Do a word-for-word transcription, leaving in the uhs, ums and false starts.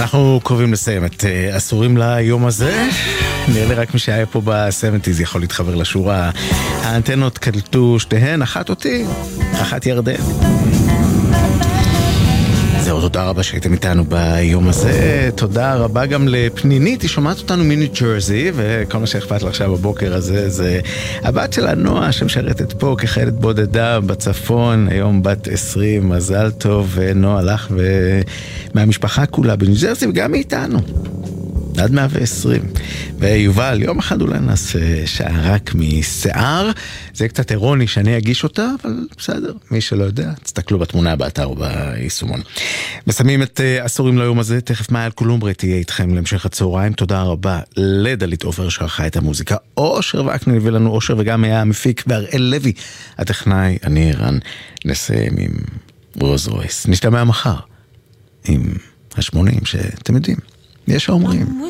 אנחנו קרובים לסיים את אסורים ליום הזה. נראה לי רק מי שהיה פה ב-שבעים יכול להתחבר לשורה. האנטנות קלטו שתיהן, אחת אותי, אחת ירדן. זהו, תודה רבה שהייתם איתנו ביום הזה. תודה רבה גם לפנינית, היא שומעת אותנו מניו ג'רזי, וכל מה שאכפת לה עכשיו בבוקר הזה זה הבת שלה נועה שמשרתת פה כחיילת בודדה בצפון, היום בת עשרים, מזל טוב נועה לך ומהמשפחה כולה בניו ג'רזי וגם מאיתנו עד מאה ועשרים. ויובל, יום אחד אולי נעשה שעה רק משיער, זה קצת אירוני שאני אגיש אותה, אבל בסדר, מי שלא יודע, תסתכלו בתמונה באתר או ביישומון. מסיימים את אסורים ליום הזה, תכף מאיה אלקולומברי תהיה איתכם להמשך הצהריים. תודה רבה לדלית עופר שערכה את המוזיקה, אושר וקנין הביא לנו אושר, וגם היה המפיק והראל לוי הטכנאי. אני ערן, נסיים עם רוז רויס, נשתמע מחר עם השמונים שאתם יודעים, יש האומרים